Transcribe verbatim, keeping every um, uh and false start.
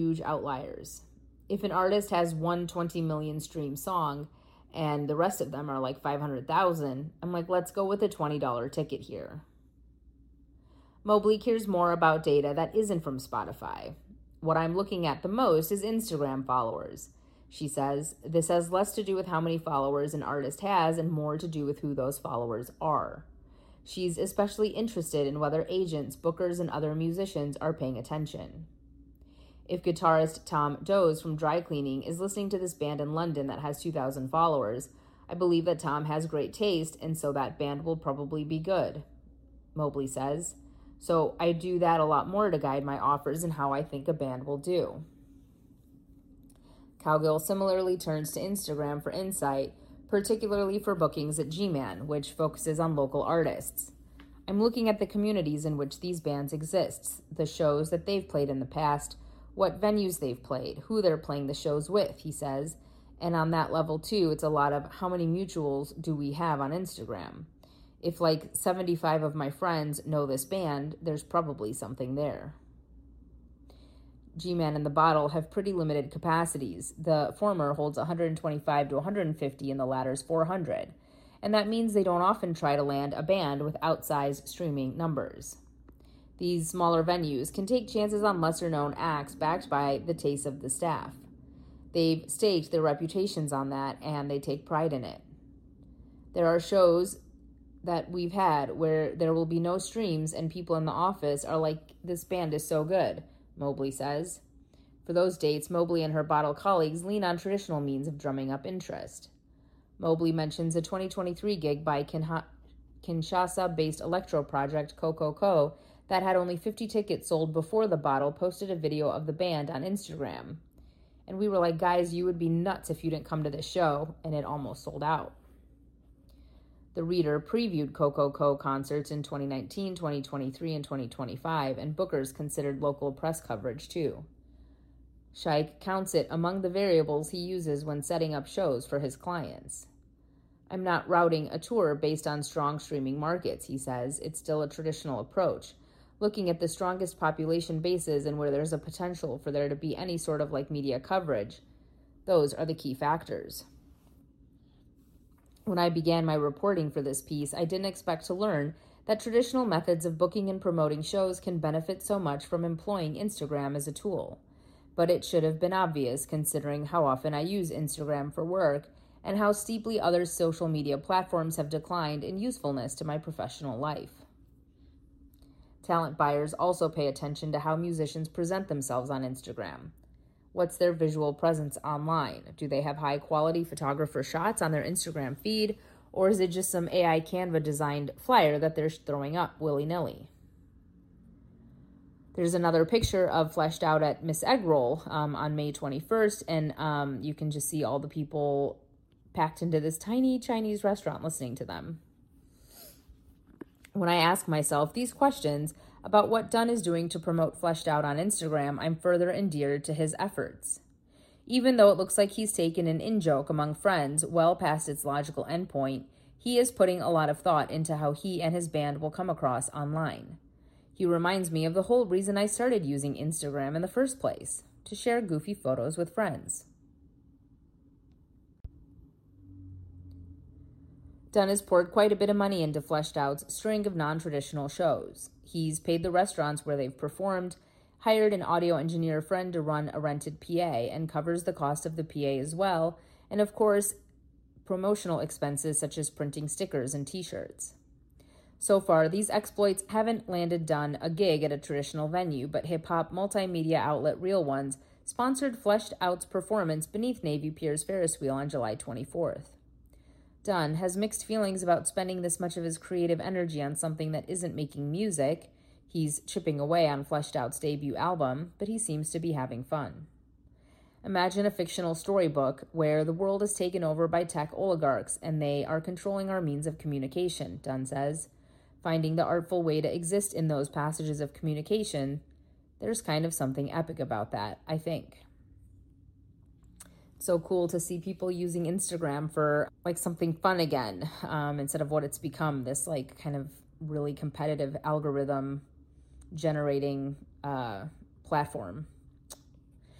huge outliers. If an artist has one twenty million stream song and the rest of them are like five hundred thousand, I'm like, let's go with a twenty dollars ticket here. Mobley cares more about data that isn't from Spotify. What I'm looking at the most is Instagram followers. She says, this has less to do with how many followers an artist has and more to do with who those followers are. She's especially interested in whether agents, bookers, and other musicians are paying attention. If guitarist Tom Doze from Dry Cleaning is listening to this band in London that has two thousand followers, I believe that Tom has great taste, and so that band will probably be good, Mobley says. So I do that a lot more to guide my offers and how I think a band will do. Cowgill similarly turns to Instagram for insight, particularly for bookings at G-Man, which focuses on local artists. I'm looking at the communities in which these bands exist, the shows that they've played in the past, what venues they've played, who they're playing the shows with, he says. And on that level, too, it's a lot of how many mutuals do we have on Instagram. If like seventy-five of my friends know this band, there's probably something there. G-Man and The Bottle have pretty limited capacities. The former holds one hundred twenty-five to one hundred fifty and the latter's four hundred. And that means they don't often try to land a band with outsized streaming numbers. These smaller venues can take chances on lesser-known acts backed by the taste of the staff. They've staked their reputations on that, and they take pride in it. There are shows that we've had where there will be no streams and people in the office are like, this band is so good, Mobley says. For those dates, Mobley and her Bottle colleagues lean on traditional means of drumming up interest. Mobley mentions a twenty twenty-three gig by Kinha- Kinshasa-based electro project Coco Co that had only fifty tickets sold before The Bottle posted a video of the band on Instagram. And we were like, guys, you would be nuts if you didn't come to this show, and it almost sold out. The Reader previewed Coco Co concerts in twenty nineteen, twenty twenty-three, and twenty twenty-five, and bookers considered local press coverage too. Scheich counts it among the variables he uses when setting up shows for his clients. I'm not routing a tour based on strong streaming markets, he says. It's still a traditional approach, looking at the strongest population bases and where there's a potential for there to be any sort of like media coverage. Those are the key factors. When I began my reporting for this piece, I didn't expect to learn that traditional methods of booking and promoting shows can benefit so much from employing Instagram as a tool. But it should have been obvious considering how often I use Instagram for work and how steeply other social media platforms have declined in usefulness to my professional life. Talent buyers also pay attention to how musicians present themselves on Instagram. What's their visual presence online? Do they have high-quality photographer shots on their Instagram feed, or is it just some A I Canva-designed flyer that they're throwing up willy-nilly? There's another picture of Fleshed Out at Miss Eggroll um, on May twenty-first, and um, you can just see all the people packed into this tiny Chinese restaurant listening to them. When I ask myself these questions about what Dunn is doing to promote Fleshed Out on Instagram, I'm further endeared to his efforts. Even though it looks like he's taken an in-joke among friends well past its logical endpoint, he is putting a lot of thought into how he and his band will come across online. He reminds me of the whole reason I started using Instagram in the first place, to share goofy photos with friends. Dunn has poured quite a bit of money into Fleshed Out's string of non-traditional shows. He's paid the restaurants where they've performed, hired an audio engineer friend to run a rented P A, and covers the cost of the P A as well, and of course, promotional expenses such as printing stickers and t-shirts. So far, these exploits haven't landed Dunn a gig at a traditional venue, but hip-hop multimedia outlet Real Ones sponsored Fleshed Out's performance beneath Navy Pier's Ferris wheel on July twenty-fourth. Dunn has mixed feelings about spending this much of his creative energy on something that isn't making music. He's chipping away on Fleshed Out's debut album, but he seems to be having fun. Imagine a fictional storybook where the world is taken over by tech oligarchs and they are controlling our means of communication, Dunn says. Finding the artful way to exist in those passages of communication, there's kind of something epic about that, I think. So cool to see people using Instagram for like something fun again, um, instead of what it's become, this like kind of really competitive algorithm generating uh, platform.